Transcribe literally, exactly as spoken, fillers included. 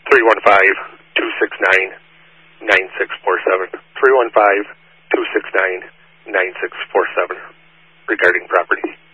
three one five, two six nine, nine six four seven. three one five, two six nine, nine six four seven regarding property.